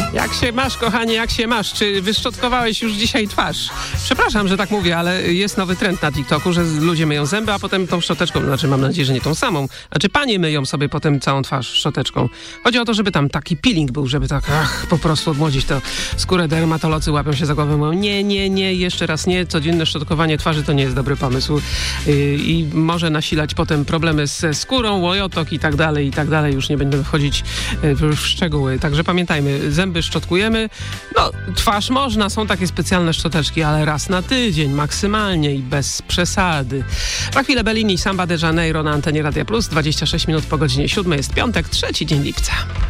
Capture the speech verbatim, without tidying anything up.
Jak się masz, kochanie, jak się masz? Czy wyszczotkowałeś już dzisiaj twarz? Przepraszam, że tak mówię, ale jest nowy trend na TikToku, że ludzie myją zęby, a potem tą szczoteczką, znaczy mam nadzieję, że nie tą samą, znaczy panie myją sobie potem całą twarz szczoteczką. Chodzi o to, żeby tam taki peeling był, żeby tak, ach, po prostu odmłodzić tę skórę. Dermatolodzy łapią się za głowę, mówią, nie, nie, nie, jeszcze raz nie, codzienne szczotkowanie twarzy to nie jest dobry pomysł yy, i może nasilać potem problemy ze skórą, łojotok i tak dalej, i tak dalej. Już nie będę wchodzić yy, w szczegóły. Także pamiętajmy, zęby szczotkujemy. No, twarz można, są takie specjalne szczoteczki, ale raz na tydzień maksymalnie i bez przesady. Za chwilę Bellini, Samba de Janeiro na antenie Radia Plus. dwadzieścia sześć minut po godzinie siódmej. Jest piątek, trzeci dzień lipca.